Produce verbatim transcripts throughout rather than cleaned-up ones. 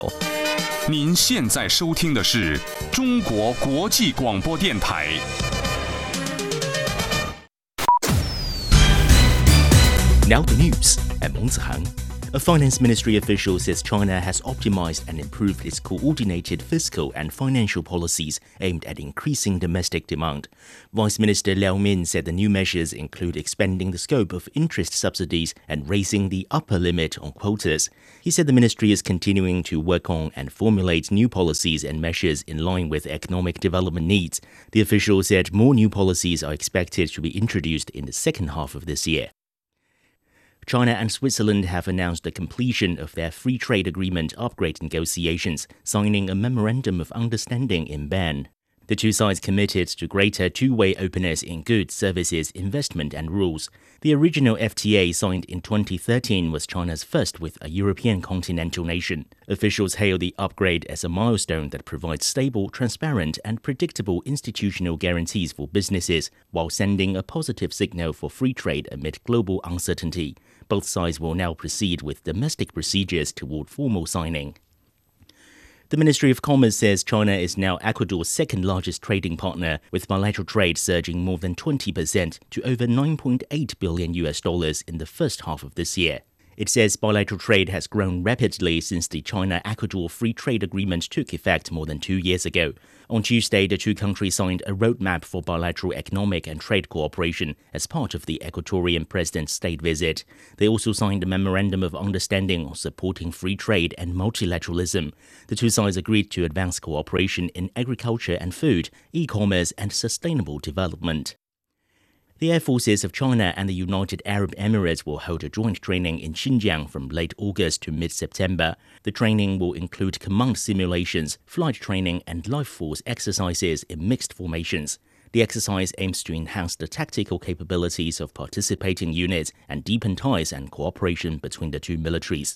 您现在收听的是中国国际广播电台。 Now the news at 蒙子航。A finance ministry official says China has optimized and improved its coordinated fiscal and financial policies aimed at increasing domestic demand. Vice Minister Liao Min said the new measures include expanding the scope of interest subsidies and raising the upper limit on quotas. He said the ministry is continuing to work on and formulate new policies and measures in line with economic development needs. The official said more new policies are expected to be introduced in the second half of this year. China and Switzerland have announced the completion of their free trade agreement upgrade negotiations, signing a memorandum of understanding in Bern. The two sides committed to greater two-way openness in goods, services, investment and rules. The original F T A signed in twenty thirteen was China's first with a European continental nation. Officials hail the upgrade as a milestone that provides stable, transparent and predictable institutional guarantees for businesses, while sending a positive signal for free trade amid global uncertainty. Both sides will now proceed with domestic procedures toward formal signing. The Ministry of Commerce says China is now Ecuador's second largest trading partner, with bilateral trade surging more than twenty percent to over nine point eight billion U S dollars in the first half of this year. It says bilateral trade has grown rapidly since the China-Ecuador Free Trade Agreement took effect more than two years ago. On Tuesday, the two countries signed a roadmap for bilateral economic and trade cooperation as part of the Ecuadorian president's state visit. They also signed a memorandum of understanding on supporting free trade and multilateralism. The two sides agreed to advance cooperation in agriculture and food, e-commerce and sustainable development. The Air Forces of China and the United Arab Emirates will hold a joint training in Xinjiang from late August to mid-September. The training will include command simulations, flight training and life force exercises in mixed formations. The exercise aims to enhance the tactical capabilities of participating units and deepen ties and cooperation between the two militaries.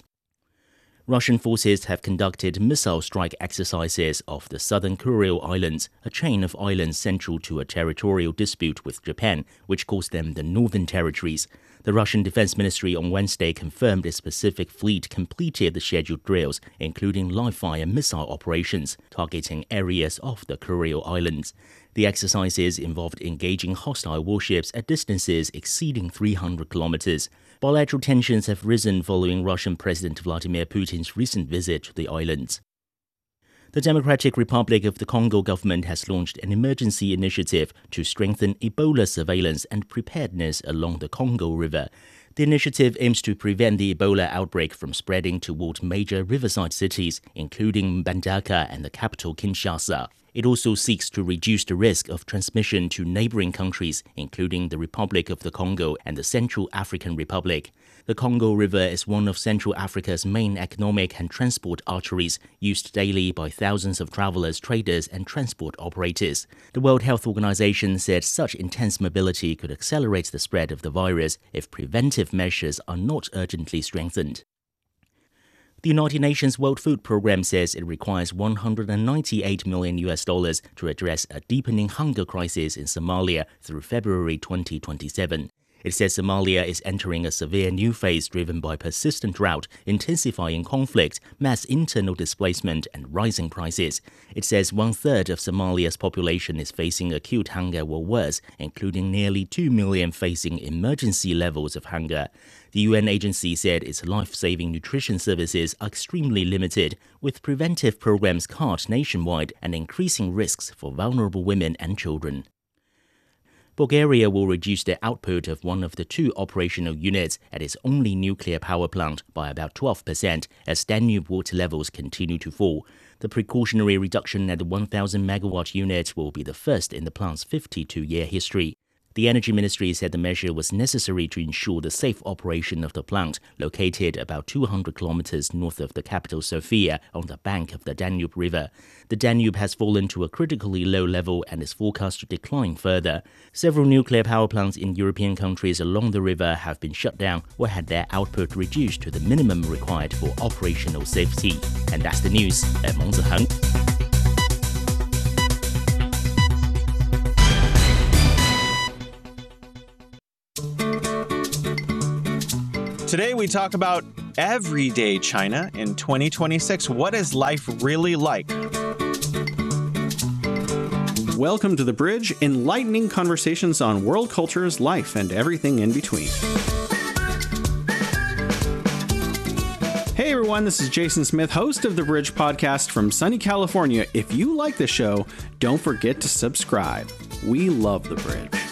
Russian forces have conducted missile strike exercises off the southern Kuril Islands, a chain of islands central to a territorial dispute with Japan, which calls them the Northern Territories. The Russian Defense Ministry on Wednesday confirmed its Pacific Fleet completed the scheduled drills, including live-fire missile operations targeting areas off the Kuril Islands. The exercises involved engaging hostile warships at distances exceeding three hundred kilometers. Bilateral tensions have risen following Russian President Vladimir Putin's recent visit to the islands. The Democratic Republic of the Congo government has launched an emergency initiative to strengthen Ebola surveillance and preparedness along the Congo River. The initiative aims to prevent the Ebola outbreak from spreading toward major riverside cities, including Mbandaka and the capital Kinshasa. It also seeks to reduce the risk of transmission to neighboring countries, including the Republic of the Congo and the Central African Republic. The Congo River is one of Central Africa's main economic and transport arteries, used daily by thousands of travelers, traders, and transport operators. The World Health Organization said such intense mobility could accelerate the spread of the virus if preventive measures are not urgently strengthened. The United Nations World Food Programme says it requires one hundred ninety-eight million U S dollars to address a deepening hunger crisis in Somalia through February twenty twenty-seven. It says Somalia is entering a severe new phase driven by persistent drought, intensifying conflict, mass internal displacement and rising prices. It says one-third of Somalia's population is facing acute hunger or worse, including nearly two million facing emergency levels of hunger. The U N agency said its life-saving nutrition services are extremely limited, with preventive programs cut nationwide and increasing risks for vulnerable women and children. Bulgaria will reduce the output of one of the two operational units at its only nuclear power plant by about twelve percent as Danube water levels continue to fall. The precautionary reduction at the one thousand megawatt unit will be the first in the plant's fifty-two-year history. The Energy Ministry said the measure was necessary to ensure the safe operation of the plant, located about two hundred kilometers north of the capital Sofia on the bank of the Danube River. The Danube has fallen to a critically low level and is forecast to decline further. Several nuclear power plants in European countries along the river have been shut down or had their output reduced to the minimum required for operational safety. And that's the news at 蒙子恒。 Today we talk about everyday China in twenty twenty-six. What is life really like? Welcome to The Bridge, enlightening conversations on world cultures, life, and everything in between. Hey everyone, this is Jason Smith, host of The Bridge podcast from sunny California. If you like the show, don't forget to subscribe. We love The Bridge.